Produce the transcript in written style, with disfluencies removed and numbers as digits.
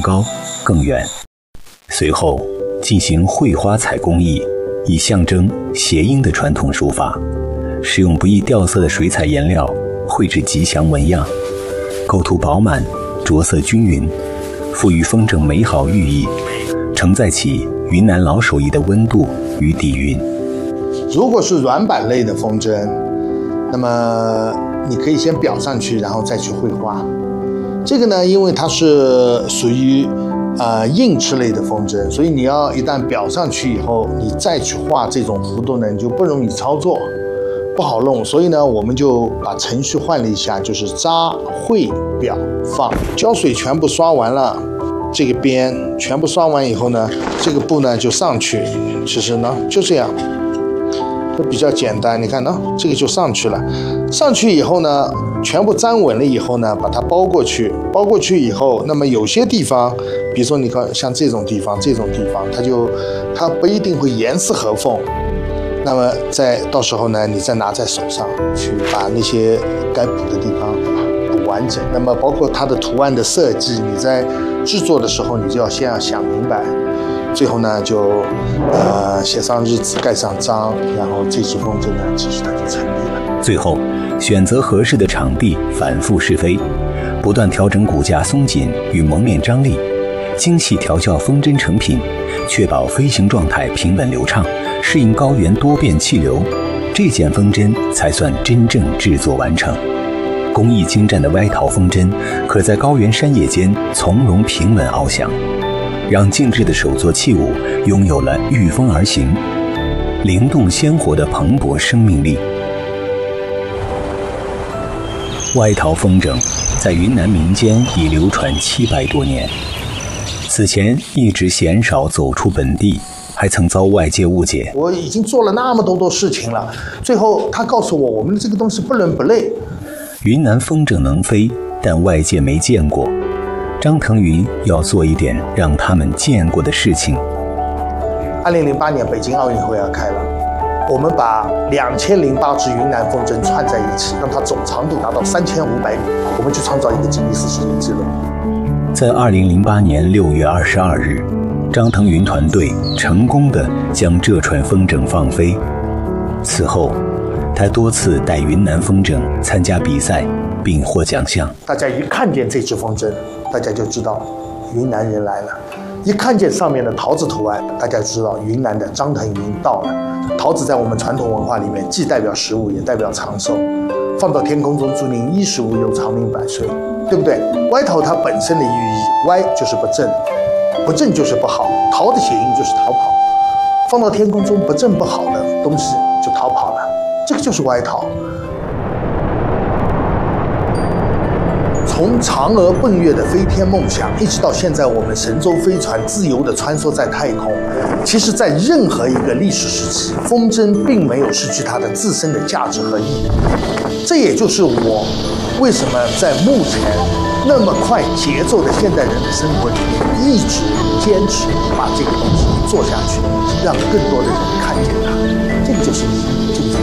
高更远。随后进行绘花彩工艺，以象征谐音的传统书法，使用不易掉色的水彩颜料绘制吉祥纹样，构图饱满，着色均匀，赋予风筝美好寓意，承载起云南老手艺的温度与底蕴。 如果是软板类的风筝，那么你可以先裱上去，然后再去绘花。这个呢，因为它是属于硬质类的风筝，所以你要一旦裱上去以后，你再去画这种弧度呢，你就不容易操作，不好弄。所以呢，我们就把程序换了一下，就是扎、绘、裱、放，胶水全部刷完了。这个边全部刷完以后呢，这个布呢就上去。其实呢就这样，都比较简单。你看呢，这个就上去了。上去以后呢，全部粘稳了以后呢，把它包过去。包过去以后，那么有些地方，比如说你看像这种地方，它不一定会严丝合缝。那么到时候呢，你再拿在手上去把那些该补的地方补完整。那么包括它的图案的设计，你在制作的时候，你就要先要想明白。最后呢，就写上日子，盖上章，然后这只风筝呢，其实它就成立了。 最后，选择合适的场地，反复试飞，不断调整骨架松紧与蒙面张力，精细调校风筝成品，确保飞行状态平稳流畅，适应高原多变气流，这件风筝才算真正制作完成。工艺精湛的歪桃风筝，可在高原山野间从容平稳翱翔，让静止的手作器物拥有了御风而行、灵动鲜活的蓬勃生命力。歪桃风筝在云南民间已流传700多年，此前一直鲜少走出本地，还曾遭外界误解。 我已经做了那么多事情了，最后他告诉我们的这个东西不伦不类。 云南风筝能飞，但外界没见过。张腾云要做一点让他们见过的事情。 2008年北京奥运会要开了，我们把2008只云南风筝串在一起，让它总长度达到3500米，我们去创造一个吉尼斯世界纪录。 在2008年6月22日，张腾云团队成功地将这串风筝放飞。此后，他多次带云南风筝参加比赛，并获奖项。 大家一看见这只风筝，大家就知道云南人来了。一看见上面的桃子图案，大家就知道云南的张腾云到了。桃子在我们传统文化里面，既代表食物，也代表长寿。放到天空中，祝您衣食无忧，长命百岁，对不对？歪桃它本身的寓意，歪就是不正，不正就是不好，逃的谐音就是逃跑。放到天空中不正不好的东西就逃跑了，这个就是歪桃。从嫦娥奔月的飞天梦想，一直到现在我们神舟飞船自由地穿梭在太空，其实在任何一个历史时期，风筝并没有失去它的自身的价值和意义。这也就是我为什么在目前那么快节奏的现代人的生活里面，一直坚持把这个东西做下去，让更多的人看见它。这个就是意义，这个就是